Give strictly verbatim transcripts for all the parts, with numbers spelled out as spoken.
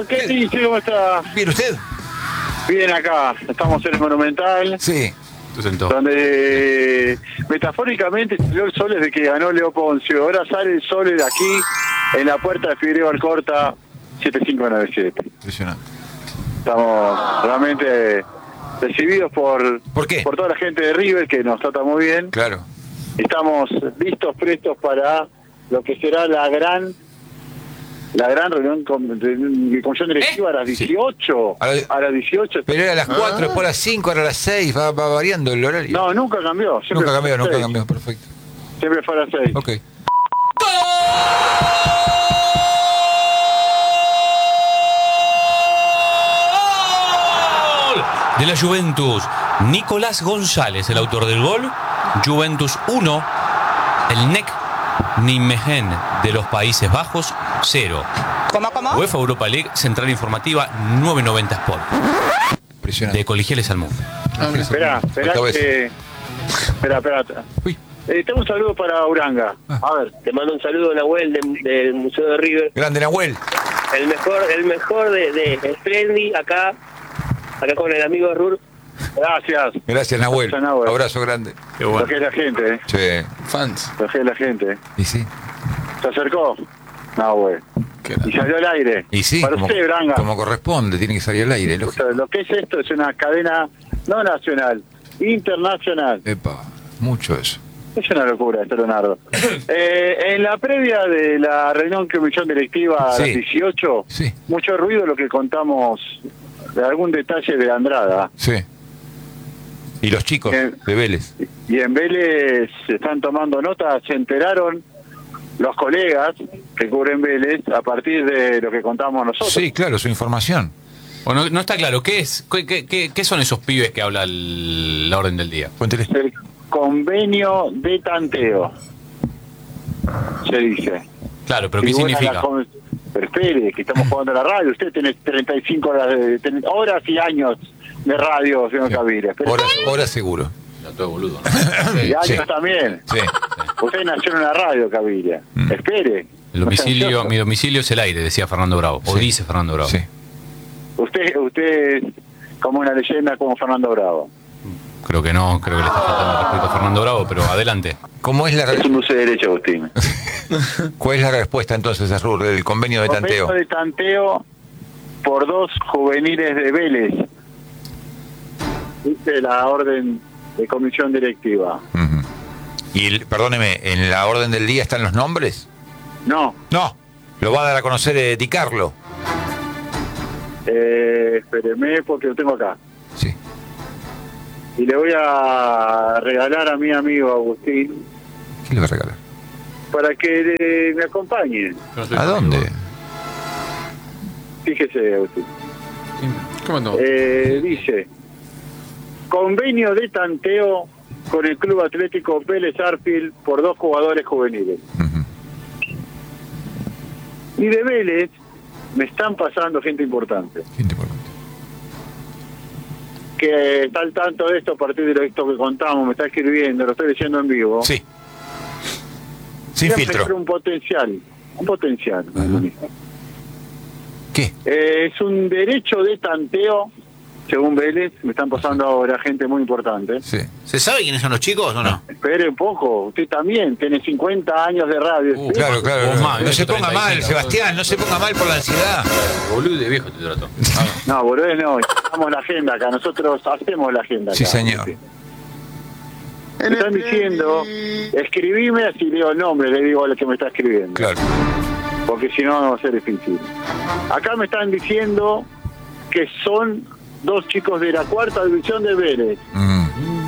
¿qué dice? ¿Cómo está? ¿Bien usted? Bien acá, estamos en el Monumental. Sí. Donde metafóricamente salió el sol desde que ganó Leo Poncio. Ahora sale el sol de aquí, en la puerta de Figueiredo Alcorta, siete cinco nueve siete. Impresionante. Estamos realmente recibidos por, ¿Por qué? por toda la gente de River, que nos trata muy bien. Claro. Estamos listos, prestos para lo que será la gran la gran reunión con, de, de comisión directiva ¿Eh? a las dieciocho. Sí. A, la, a las dieciocho. Pero era a las cuatro, ah. después a las cinco, ahora a las seis, va, va variando el horario. No, nunca cambió. Nunca cambió, nunca cambió, perfecto. Siempre fue a las seis. Ok. De la Juventus, Nicolás González, el autor del gol. Juventus uno, el N E C Nijmegen de los Países Bajos cero. ¿Cómo, cómo? UEFA Europa League, Central Informativa nueve noventa Sport. Impresionante. De Colegiales al Mundo. Ah, espera, espera que... Espera, espera. Eh, tengo un saludo para Uranga. Ah. A ver, te mando un saludo, Nahuel, del de Museo de River. Grande, Nahuel. El mejor, el mejor de, de, de Friendly acá, acá con el amigo Rur. Gracias. Gracias, Nahuel. Gracias, Nahuel. Abrazo grande. Qué bueno. Lo que es la gente, ¿eh? Sí. Fans. Lo que es la gente. Y sí. ¿Se acercó? Nahuel. Y salió al aire. Y sí, para como, usted, Uranga. Como corresponde, tiene que salir al aire. O sea, lo que es esto es una cadena no nacional, internacional. Epa, mucho eso. Es una locura esto, Leonardo. eh, en la previa de la reunión comisión directiva a sí. las dieciocho, sí. mucho ruido lo que contamos de algún detalle de Andrada. Sí. Y los chicos eh, de Vélez. Y en Vélez se están tomando notas, se enteraron los colegas que cubren Vélez a partir de lo que contamos nosotros. Sí, claro, su información. Bueno, no, no está claro, ¿qué es? ¿Qué, qué, qué son esos pibes que habla el, la orden del día? Cuéntele. El convenio de tanteo, se dice. Claro, pero ¿qué significa? Con... Pero espere, que estamos jugando a la radio. Usted tiene treinta y cinco horas, de, horas y años de radio, señor sí. Caviria. Horas, horas seguro. Ya todo boludo, ¿no? Y años sí. también. Sí. Usted nació en una radio, Caviria. Mm. Espere. El domicilio, mi domicilio es el aire, decía Fernando Bravo. O sí. dice Fernando Bravo. Sí. Usted, usted es como una leyenda como Fernando Bravo. Creo que no, creo que le está faltando respeto a Fernando Bravo, pero adelante. ¿Cómo es la Es un dulce de derecho, Agustín. ¿Cuál es la respuesta entonces, Azur, del convenio de convenio tanteo? de tanteo por dos juveniles de Vélez. Dice la orden de comisión directiva. Uh-huh. Y, el, perdóneme, ¿en la orden del día están los nombres? No. No, lo va a dar a conocer eh, Di Carlo. Eh, espéreme porque lo tengo acá. Sí. Y le voy a regalar a mi amigo Agustín. ¿Qué le va a regalar? Para que le, me acompañe. ¿A dónde? Fíjese, Agustín. ¿Cómo no? Eh, dice, convenio de tanteo con el Club Atlético Vélez Arfield por dos jugadores juveniles. Uh-huh. Y de Vélez me están pasando gente importante. Gente importante. Que está al tanto de esto a partir de esto que contamos, me está escribiendo, lo estoy leyendo en vivo. Sí. Sin filtro. Un potencial, un potencial. Uh-huh. ¿Qué? Eh, es un derecho de tanteo, según Vélez, me están pasando ahora gente muy importante. Sí. ¿Se sabe quiénes son los chicos o no? Espere un poco, usted también tiene cincuenta años de radio. Uh, claro, claro. No, no, no se ponga mal, Sebastián, no se ponga mal por la ansiedad. Boludo de viejo te trato. No, boludo, no, hacemos la agenda acá, nosotros hacemos la agenda acá. Sí, señor. ¿Sí? Me están diciendo, escribime así leo el nombre, le digo a lo que me está escribiendo. Claro. Porque si no, no va a ser difícil. Acá me están diciendo que son dos chicos de la cuarta división de Vélez. Mm.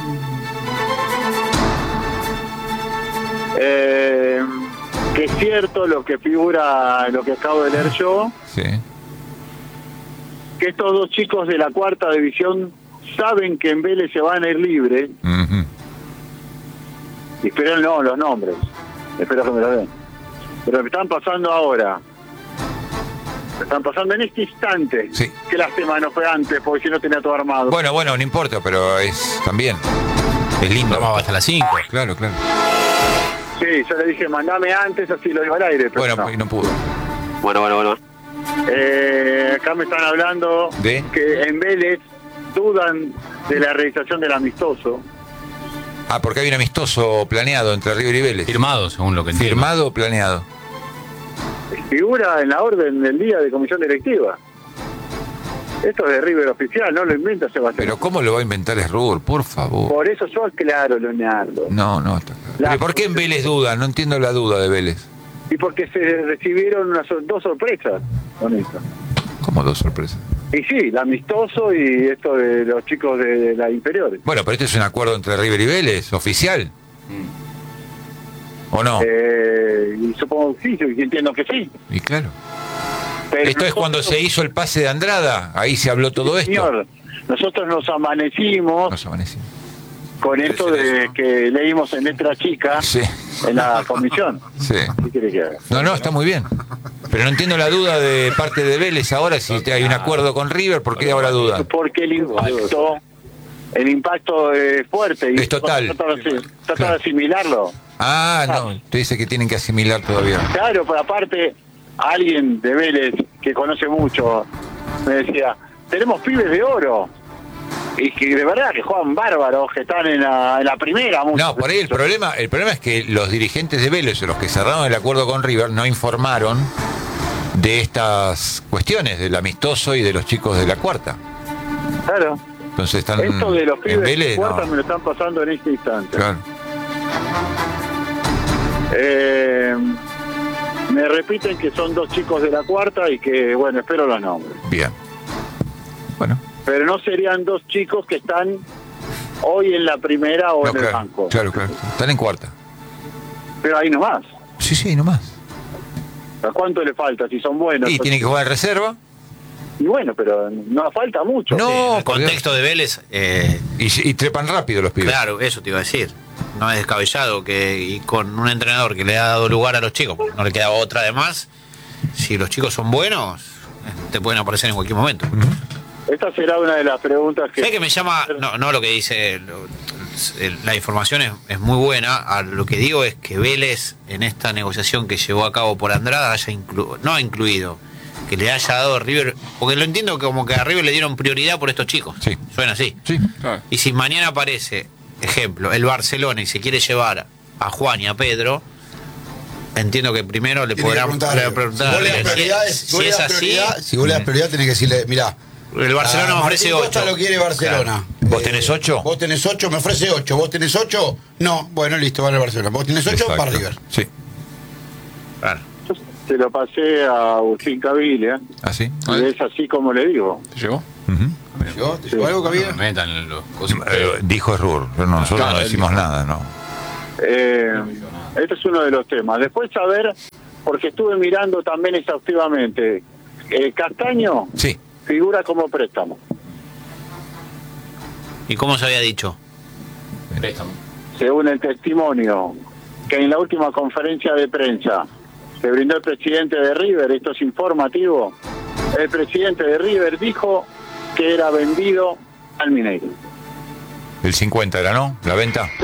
Eh, que es cierto lo que figura en lo que acabo de leer yo. Sí. Que estos dos chicos de la cuarta división saben que en Vélez se van a ir libres. Uh-huh. Y esperan no, los nombres. Espero que me lo den. Pero me están pasando ahora. Me están pasando en este instante. Sí. Qué lástima no fue antes, porque si no tenía todo armado. Bueno, bueno, no importa, pero es también. Es lindo. Vamos hasta las cinco. Claro, claro. Sí, yo le dije, mandame antes, así lo digo al aire. Pero bueno, no. pues no pudo. Bueno, bueno, bueno. Eh, acá me están hablando ¿De? que en Vélez dudan de la realización del amistoso. Ah, porque hay un amistoso planeado entre River y Vélez. Firmado, según lo que entiendo. Firmado o planeado. Figura en la orden del día de comisión directiva. Esto es de River oficial, no lo inventa Sebastián. Pero ¿cómo lo va a inventar Esrur? Por favor. Por eso yo aclaro, Leonardo. No, no, está claro. La- ¿Pero por qué en Vélez dudan? No entiendo la duda de Vélez. Y porque se recibieron unas sor- dos sorpresas con esto. ¿Cómo dos sorpresas? Y sí, el amistoso y esto de los chicos de, de la inferiores. Bueno, pero este es un acuerdo entre River y Vélez, oficial. ¿O no? Eh, y supongo que sí, yo entiendo que sí. Y claro. Pero Esto es cuando nosotros- se hizo el pase de Andrada. Ahí se habló todo esto. Señor, nosotros nos amanecimos Nos amanecimos. con esto de que leímos en letra chica Sí. en la comisión. Sí. ¿Qué quiere que haga? No, no, está muy bien. Pero no entiendo la duda de parte de Vélez ahora, si hay un acuerdo con River, ¿por qué ahora duda? Porque el impacto, el impacto es fuerte y Es total. trata de, trata Claro. de asimilarlo. Ah, no, te dice que tienen que asimilar todavía. Claro, pero aparte, alguien de Vélez que conoce mucho me decía, tenemos pibes de oro. Y que de verdad que juegan bárbaros, que están en la, en la primera. muchos No, por ahí de el ellos. problema, el problema es que los dirigentes de Vélez, los que cerraron el acuerdo con River, no informaron de estas cuestiones, del amistoso y de los chicos de la cuarta. Claro. Entonces están Esto de los en pibes de Vélez. cuarta No, me lo están pasando en este instante. claro. Eh, me repiten que son dos chicos de la cuarta y que, bueno, espero los nombres. Bien. Bueno. Pero no serían dos chicos que están hoy en la primera o No, en el claro, banco. claro, claro. Están en cuarta. Pero ahí nomás. Sí, sí, nomás. ¿A cuánto le falta? Si son buenos. Y tiene que jugar en reserva. Y bueno, pero no falta mucho. No, el por Dios. contexto de Vélez, eh, Y, y trepan rápido los pibes. claro, eso te iba a decir. No es descabellado que y con un entrenador que le ha dado lugar a los chicos, porque no le quedaba otra de más, si los chicos son buenos, eh, te pueden aparecer en cualquier momento. Esta será una de las preguntas que... ¿Sabes que me llama? No, no lo que dice, lo- el- la información es, es muy buena. A lo que digo es que Vélez, en esta negociación que llevó a cabo por Andrada, haya inclu- no ha incluido, que le haya dado a River, porque lo entiendo como que a River le dieron prioridad por estos chicos. Sí. Suena así. Sí. Claro. Y si mañana aparece, ejemplo, el Barcelona y se quiere llevar a Juan y a Pedro, entiendo que primero le Tiene que podrán preguntarle. le preguntar, Si vos le das si- prioridades, si, si vos le es das así, prioridad, si vos le das prioridad, tenés que decirle, mirá, el Barcelona ah, me ofrece Martín Costa ocho. lo quiere Barcelona. Claro. ¿Vos tenés ocho? Vos tenés ocho, me ofrece ocho. ¿Vos tenés ocho? No, bueno, listo, vale Barcelona. ¿Vos tenés ocho? Exacto. Para River. Sí. Claro. Yo se lo pasé a Agustín Cavilla ¿Así? y es así como le digo. ¿Te llegó? Ujú. ¿Llegó? ¿Te llegó algo, Cavilla? No me metan los cosas. Eh, dijo Esrur. Pero no, nosotros Claro, no él decimos dijo. nada, no. Eh, este es uno de los temas. Después saber, porque estuve mirando también exhaustivamente, eh, Castaño Sí. figura como préstamo. ¿Y cómo se había dicho? Préstamo. Según el testimonio que en la última conferencia de prensa que brindó el presidente de River, esto es informativo, el presidente de River dijo que era vendido al Mineiro. El cincuenta era, ¿no? La venta. Sí.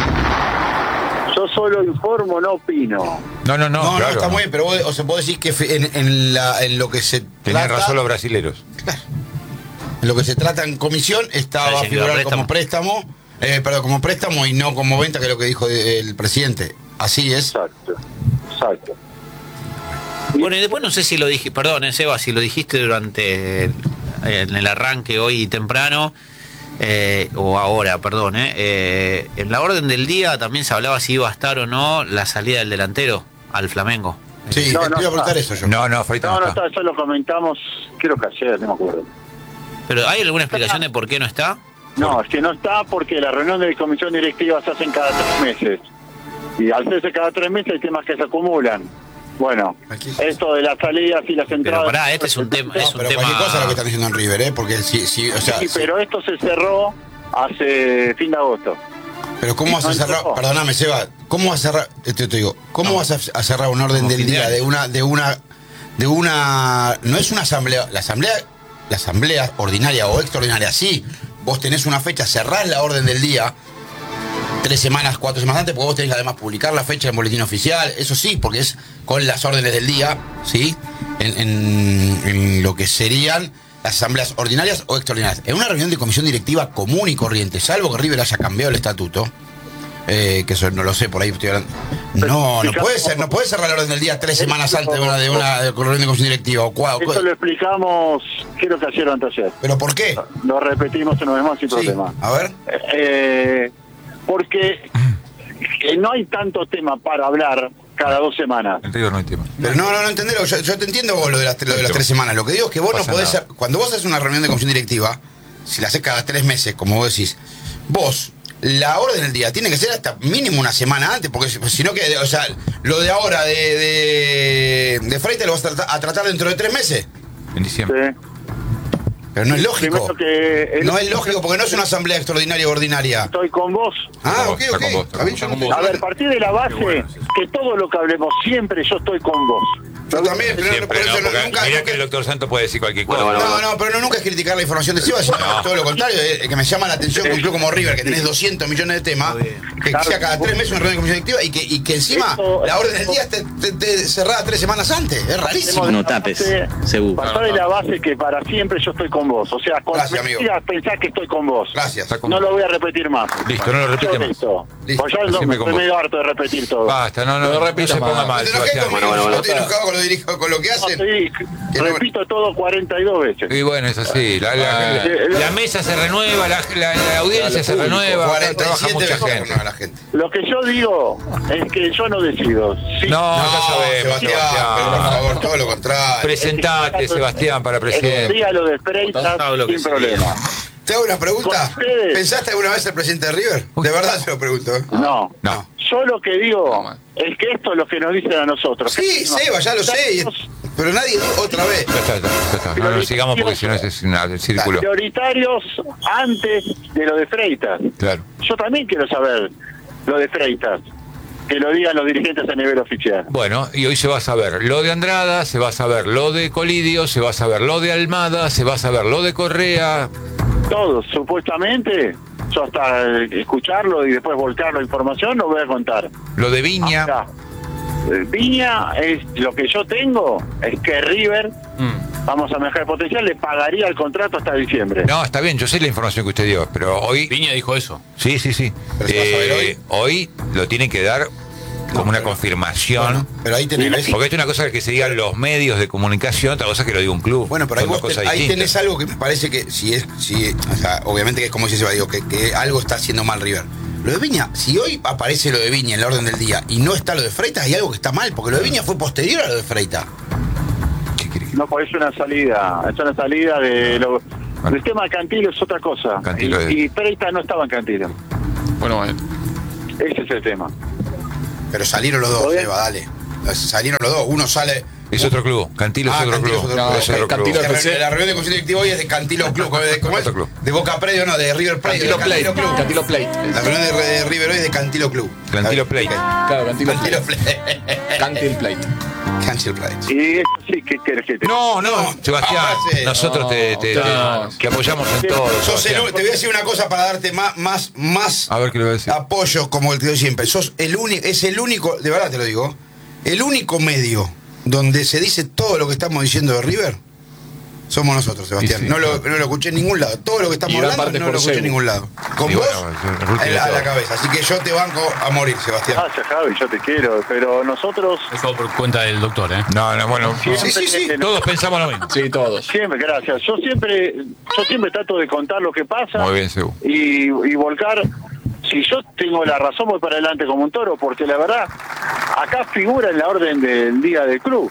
Yo solo informo, no opino. No, no, no. No, no, claro, está muy bien, pero vos, o sea, vos decís que fe- en, en, la, en lo que se Tenían trata, razón los brasileros. en lo que se trata en comisión, estaba a Parece que era figurar como préstamo, eh, perdón, como préstamo y no como venta, que es lo que dijo el presidente. Así es. Exacto, exacto. Bueno, y después no sé si lo dije, perdón, eh, Seba, si lo dijiste durante el, en el arranque hoy temprano, eh, o ahora, perdón, eh, eh, en la orden del día también se hablaba si iba a estar o no la salida del delantero al Flamengo. Sí, No, te no, iba a preguntar no. eso yo. No, no, Frito No, no, no está. está, eso lo comentamos, creo que ayer, no me acuerdo. Pero ¿hay alguna explicación de por qué no está? No, es que no está porque la reunión de comisión directiva se hacen cada tres meses. Y al hacerse cada tres meses hay temas que se acumulan. Bueno, Aquí. esto de las salidas y las entradas... pará, este es un tema- No, es un pero tema- cualquier cosa es lo que están diciendo en River, ¿eh? Porque si, si o sea, Sí, si- pero esto se cerró hace fin de agosto. pero ¿cómo vas a no cerrar? entró. Perdóname, Seba, ¿cómo vas a cerrar? Te, te digo, ¿cómo vas a, a cerrar un orden Como del fin de día año. de una, de una, de una, no es una asamblea, la asamblea, la asamblea ordinaria o extraordinaria, sí, vos tenés una fecha, cerrás la orden del día tres semanas, cuatro semanas antes, porque vos tenés que además publicar la fecha en boletín oficial, eso sí, porque es con las órdenes del día, ¿sí? en, en, en lo que serían las asambleas ordinarias o extraordinarias. En una reunión de comisión directiva común y corriente, salvo que River haya cambiado el estatuto, eh, que eso no lo sé, por ahí estoy hablando. No, no puede ser, no puede cerrar la orden del día tres semanas antes de una, de una reunión de comisión directiva. O cua, Eso lo explicamos, creo que ayer o anteayer. ¿Pero por qué? Lo repetimos una vez más sin Sí, problema. a ver. Eh, porque eh, no hay tanto tema para hablar cada dos semanas. En River no hay tema. Pero no, no, no entendelo. Yo, yo te entiendo vos lo de, las, lo de las tres semanas. Lo que digo es que vos no Pasa podés nada. ser. Cuando vos haces una reunión de comisión directiva, si la haces cada tres meses, como vos decís, vos, la orden del día tiene que ser hasta mínimo una semana antes, porque si, si no que, o sea, lo de ahora de, de, de Freitas lo vas a tratar, a tratar dentro de tres meses. En diciembre. Sí. Pero no es lógico. Primero que el- No es lógico porque no es una asamblea extraordinaria o ordinaria. Estoy con vos. Ah, con ok, vos, está ok. con vos, Está está bien, con yo vos. no- A ver, partir de la base que todo lo que hablemos siempre yo estoy con vos. Yo también, pero Siempre, por no, eso no- porque nunca. mirá nunca- que el doctor Santos puede decir cualquier cosa. Bueno, bueno, No, no, pero no, nunca es criticar la información de Seba, sino No. todo lo contrario, es que me llama la atención que un club como River, que tenés doscientos millones de temas, que sea cada tres meses una reunión de comisión directiva y que, y que encima Esto- la orden del día esté, esté- esté cerrada tres semanas antes. Es rarísimo. No tapes, Sebu. Pasar de la base que para siempre yo estoy con vos. O sea, con Gracias, amigo. mentiras pensás que estoy con vos. Gracias. Está con No vos. lo voy a repetir más. Listo, no lo repite Yo más. listo. Listo. Pues ya no, Siempre con estoy vos. medio harto de repetir todo. Basta, no, no, No no, repitas se ponga más. mal, No te enojes Sebastián. conmigo, Bueno, bueno, yo estoy enojado con lo, dirijo- con lo que No, hacen. estoy- Que no- repito todo cuarenta y dos veces. Y bueno, es así. La, la, la mesa se renueva, la, la- la audiencia se renueva, cuarenta y trabaja siete mucha veces gente. con la gente. Lo que yo digo es que yo no decido. Sí, No, ya sabemos, Sebastián, Sebastián. pero por favor, todo lo contrario. Presentate, Sebastián, para presidente. Día lo de Freitas Todo lo que sin sea. problema. Te hago una pregunta. Con ustedes. ¿Pensaste alguna vez ser presidente de River? De verdad te lo pregunto. ¿eh? No. No. Yo lo que digo No, man. es que esto es lo que nos dicen a nosotros. Sí, Seba, ya lo sé. y- Pero nadie, otra vez. Ya está, ya está, ya está. No, no sigamos porque si no ese es una- el círculo. Prioritarios antes de lo de Freitas. Claro. Yo también quiero saber lo de Freitas. Que lo digan los dirigentes a nivel oficial. Bueno, y hoy se va a saber lo de Andrada, se va a saber lo de Colidio, se va a saber lo de Almada, se va a saber lo de Correa. Todos, supuestamente, yo hasta eh, escucharlo y después volcar la información, lo voy a contar. Lo de Viña. Ahora, eh, Viña es lo que yo tengo, es que River, Mm. vamos a mejorar el potencial, le pagaría el contrato hasta diciembre. No, está bien, yo sé la información que usted dio, pero hoy... Viña dijo eso. Sí, sí, sí. Pero se va a saber Eh, hoy lo tiene que dar como una confirmación. Bueno, pero ahí tenés. Porque esto es una cosa que se digan los medios de comunicación, otra cosa es que lo diga un club. Bueno, pero ahí, Son dos vos cosas ten- ahí distintas. tenés algo que me parece que si es, si, o sea, obviamente que es como dice Seba, digo, que, que algo está haciendo mal River. Lo de Viña, si hoy aparece lo de Viña en la orden del día y no está lo de Freitas, hay algo que está mal, porque lo de Viña fue posterior a lo de Freitas. ¿Qué quiere que- No, pues es una salida, es una salida de lo... El tema de Cantilo es otra cosa. Cantilo es- y, y Freitas no estaba en Cantilo. Bueno, bueno. Ese es el tema. Pero salieron los dos, ¿Todo bien? Seba, dale. Salieron los dos, uno sale. Es otro club, Cantilo Ah, es otro Cantilo club. es otro club. Es otro No, Cantilo club. La, F C. reunión- la reunión de comisión directiva hoy es de Cantilo Club. ¿De, cómo es? Otro club. De Boca Predio, no, de River Plate. Cantilo de Plate. Cantilo Club. Cantilo Plate. La reunión de, de River hoy es de Cantilo Club. Cantilo Plate. Claro, Cantilo Cantilo Plate. Plate. Cantil Plate. Cantilo Plate. Y eso sí, ¿qué querés que te... No, no, Sebastián, Ah, sí. nosotros te, te- te- No. te apoyamos en todo. Sos el, Sebastián. te voy a decir una cosa para darte más, más, más A ver qué le voy a decir. apoyo como el que doy siempre. Sos el único, es el único, de verdad te lo digo, el único medio donde se dice todo lo que estamos diciendo de River. Somos nosotros, Sebastián. Y sí, no, lo, claro. no lo escuché en ningún lado. Todo lo que estamos Y gran hablando parte no por lo escuché en Sebu. ningún lado. Con Y vos, bueno, el Ruti a de la, a la todo. cabeza. Así que yo te banco a morir, Sebastián. Gracias, Javi, yo te quiero, pero nosotros Eso por cuenta del doctor, ¿eh? No, no, bueno, Sí, sí, sí. todos pensamos lo mismo. Sí, todos. siempre, gracias. Yo siempre, yo siempre trato de contar lo que pasa Muy bien, Sebu. y, y volcar. Si yo tengo la razón, voy para adelante como un toro, porque la verdad, acá figura en la orden del día del club.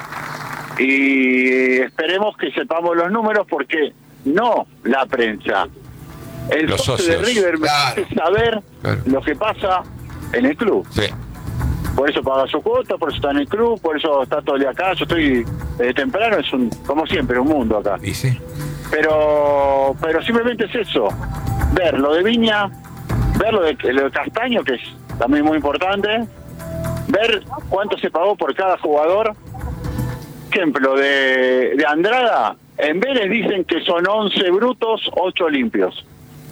Y esperemos que sepamos los números, porque no la prensa. El Los socio de socios. River Claro. merece saber Claro. lo que pasa en el club. Sí. Por eso paga su cuota, por eso está en el club, por eso está todo el día acá. Yo estoy desde temprano, es un, como siempre, un mundo acá. Y sí. Pero pero simplemente es eso, ver lo de Viña, ver lo de, lo de Castaño, que es también muy importante, ver cuánto se pagó por cada jugador. Ejemplo, de, de Andrada, en Vélez dicen que son once brutos, ocho limpios.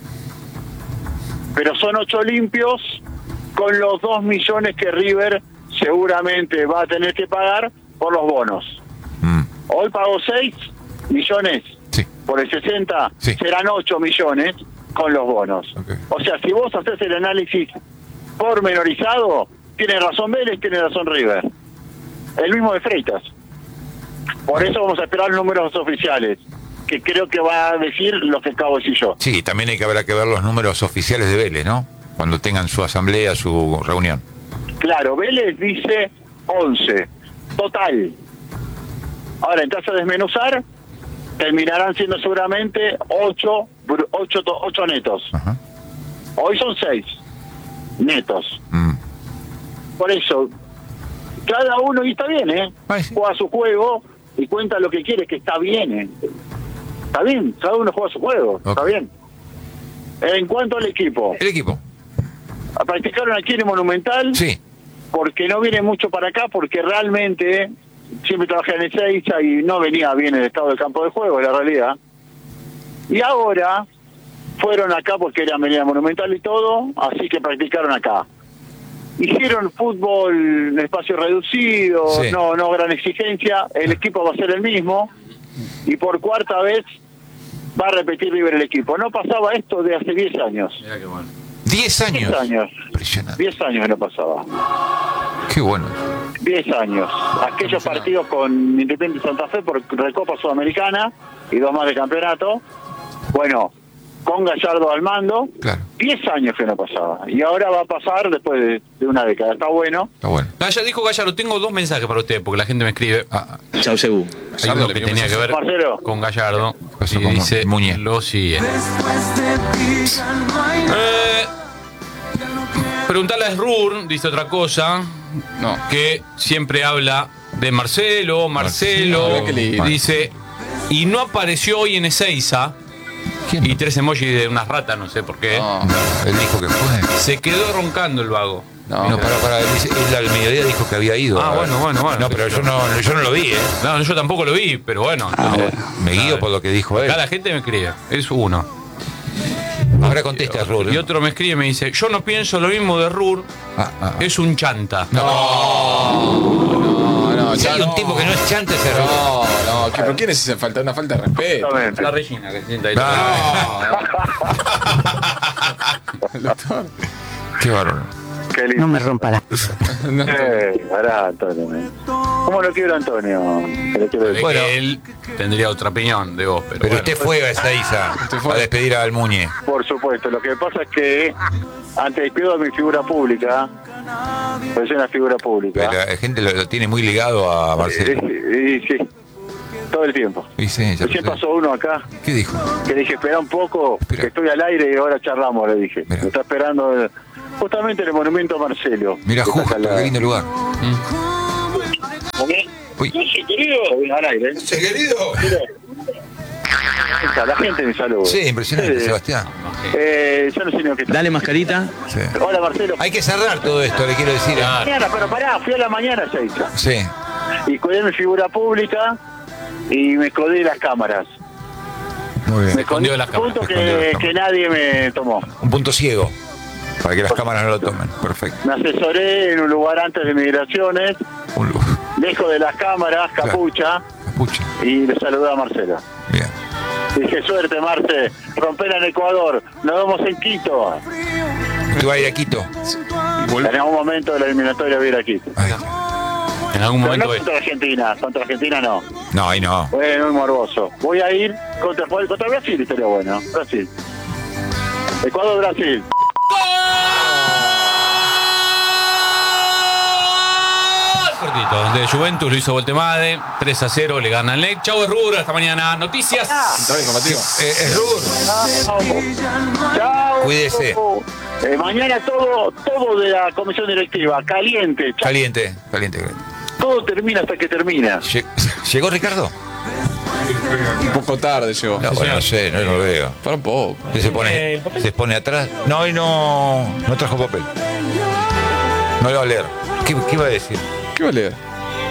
Pero son ocho limpios con los dos millones que River seguramente va a tener que pagar por los bonos. Mm. Hoy pagó seis millones Sí. por el sesenta, Sí. serán ocho millones con los bonos. Ok. O sea, si vos haces el análisis pormenorizado, tiene razón Vélez, tiene razón River. El mismo de Freitas. Por eso vamos a esperar los números oficiales, que creo que va a decir lo que acabo de decir yo. Sí, también hay que habrá que ver los números oficiales de Vélez, ¿no? Cuando tengan su asamblea, su reunión. Claro, Vélez dice once, total. Ahora, entras a desmenuzar, terminarán siendo seguramente ocho, ocho netos. Ajá. Hoy son seis netos. Mm. Por eso, cada uno, y está bien, ¿eh? Ay, sí. Juega su juego y cuenta lo que quiere, que está bien, ¿eh? Está bien, cada uno juega su juego, Ok. está bien. En cuanto al equipo, ¿El equipo? practicaron aquí en el Monumental, Sí. porque no viene mucho para acá, porque realmente siempre trabajé en Ezeiza y no venía bien el estado del campo de juego, la realidad. Y ahora fueron acá porque era venida Monumental y todo, así que practicaron acá. Hicieron fútbol en espacio reducido, Sí. no no gran exigencia, el equipo va a ser el mismo y por cuarta vez va a repetir River el equipo. No pasaba esto de hace diez años. Mirá qué bueno. Diez años. diez años. Impresionante. diez años que no pasaba. Qué bueno. diez años. Aquellos partidos con Independiente Santa Fe por Recopa Sudamericana y dos más de campeonato. Bueno, con Gallardo al mando, Claro. diez años que no pasaba. Y ahora va a pasar después de, de una década. Está bueno. Está bueno. Galla, dijo Gallardo, tengo dos mensajes para usted, porque la gente me escribe. Ah, Chau, Sebu. Hay uno que tenía que ver Marcelo. con Gallardo. Pasó Y con dice Muñe. lo siguiente. Eh, preguntale a Rur, dice otra cosa, No. que siempre habla de Marcelo, Marcelo, Marcelo, qué lindo. dice, y no apareció hoy en Ezeiza, ¿quién? y tres emojis de unas ratas, no sé por qué. No. Él dijo que fue. Se quedó roncando el vago. No. No, para, para. Él, dice- él al mediodía dijo que había ido. Ah, bueno, bueno, bueno. No, pero yo no, yo no lo vi, ¿eh? No, yo tampoco lo vi, pero bueno. entonces, Me guío por lo que dijo él. acá la gente me escribe, es uno. Ahora contesta, Rur. Y otro me escribe y me dice, yo no pienso lo mismo de Rur, Ah, ah, ah. es un chanta. No, no, Si ya hay un no. tipo que no es chanta, ese Rur. No, no, ¿qué- ¿pero quién es esa falta? Una falta de respeto. Exactamente. La Regina que se sienta ahí. Doctor. Qué bárbaro. Qué lindo. No me rompa la... No. Eh, pará, Antonio. ¿Cómo lo quiero, Antonio? Que le quiero decir. Bueno. Él tendría otra opinión de vos, pero, Pero bueno. usted fue a Ezeiza Usted fue. a despedir a Almuñe. Por supuesto, lo que pasa es que ante despido de mi figura pública, pues soy una figura pública. Pero la gente lo, lo tiene muy ligado a Marcelo. Y, y sí, todo el tiempo. Y sí, ya lo Recién sé. pasó uno acá ¿Qué dijo? que dije, espera un poco, Espera. que estoy al aire y ahora charlamos, le dije. Mira. Me está esperando eh, justamente en el monumento a Marcelo. Mira, que está justo, acá al lado. qué lindo lugar. ¿Ok? Uy. Sí, querido, al aire. ¿Sí, querido? La gente me saluda. Sí, impresionante, Sí. Sebastián. Eh, yo no sé ni lo que está. Dale mascarita. Sí. Hola, Marcelo. Hay que cerrar todo esto, le quiero decir. ¿eh? Mañana, pero pará, fui a la mañana, Seiza. Sí. Y cuidé mi figura pública y me escondí las cámaras. Muy bien. Me escondió escondí las cámaras, punto se escondió las que, cámaras. que nadie me tomó. Un punto ciego. Para que las cámaras no lo tomen. Perfecto. Me asesoré en un lugar antes de migraciones, Un lugar. lejos de las cámaras, Claro. capucha, Capucha. y le saludé a Marcelo. Bien. Dije, suerte, Marce, rompela en Ecuador, nos vemos en Quito. ¿Tú vas a ir a Quito? En algún momento de la eliminatoria voy a ir a Quito. Ay. En algún Pero no momento es. contra Argentina, contra Argentina no. No, ahí no. Bueno, muy morboso. Voy a ir contra, contra Brasil, estaría bueno. Brasil. Ecuador, Brasil. Cortito, de Juventus lo hizo Voltemade, tres a cero, le gana al N E C. Chau, es Rubro, hasta mañana. Noticias. Está bien, combativo. Eh, es Rur. Chao. Cuídese. Eh, mañana todo, todo de la comisión directiva, caliente. Chao. Caliente, caliente, caliente. Todo termina hasta que termina. Lle- ¿Llegó Ricardo? Un poco tarde llegó. No, bueno, no sé, no lo veo. Para un poco. ¿Qué se pone? ¿Se pone atrás? No, hoy no, no trajo papel. No lo va a leer. ¿Qué, qué iba a decir? ¿Qué va a leer?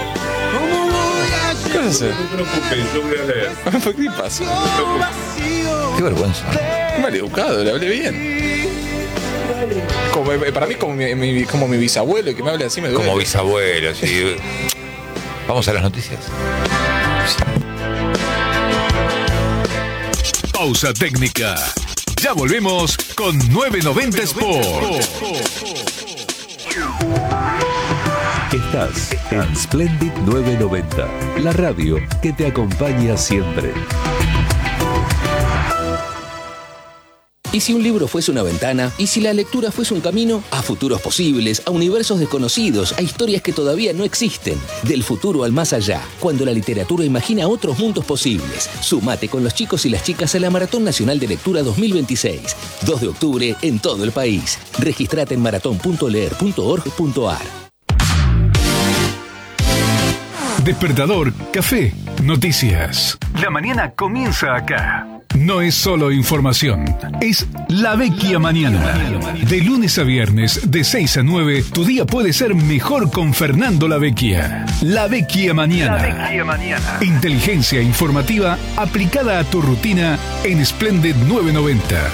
¿Qué vas a hacer? No te preocupes, yo voy a leer. ¿Qué pasa? Qué vergüenza. Mal educado, le hablé bien. Como, eh, para mí, como mi, mi- como mi bisabuelo, que me hable así me duele. Como bisabuelo, sí. Vamos a las noticias. Pausa técnica. Ya volvemos con nueve noventa Sport. Estás en Splendid nueve noventa, la radio que te acompaña siempre. ¿Y si un libro fuese una ventana? ¿Y si la lectura fuese un camino? A futuros posibles, a universos desconocidos, a historias que todavía no existen. Del futuro al más allá, cuando la literatura imagina otros mundos posibles. Sumate con los chicos y las chicas a la Maratón Nacional de Lectura dos mil veintiséis. dos de octubre en todo el país. Registrate en maratón punto leer punto org punto ar. Despertador, café, noticias. La mañana comienza acá. No es solo información, es La Vecchia Mañana. De lunes a viernes, de seis a nueve, tu día puede ser mejor con Fernando La Vecchia. La Vecchia Mañana. La Vecchia Mañana. Inteligencia informativa aplicada a tu rutina en Splendid nueve noventa.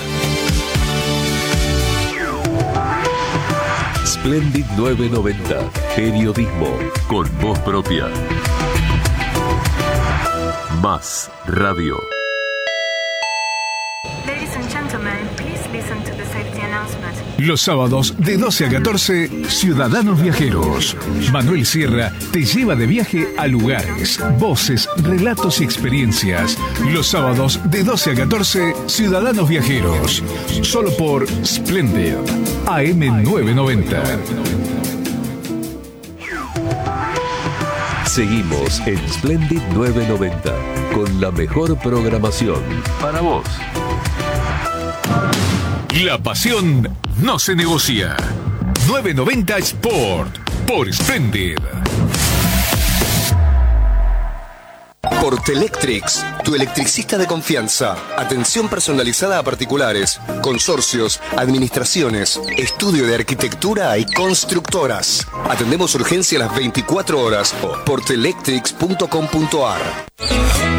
Splendid nueve noventa. Periodismo con voz propia. Más radio. Los sábados de doce a catorce, Ciudadanos Viajeros. Manuel Sierra te lleva de viaje a lugares, voces, relatos y experiencias. Los sábados de doce a catorce, Ciudadanos Viajeros. Solo por Splendid A M nueve noventa. Seguimos en Splendid nueve noventa con la mejor programación para vos. La pasión no se negocia. nueve noventa Sport por Splendid. Portelectrics, tu electricista de confianza. Atención personalizada a particulares, consorcios, administraciones, estudio de arquitectura y constructoras. Atendemos urgencia a las veinticuatro horas. portelectrics punto com punto ar.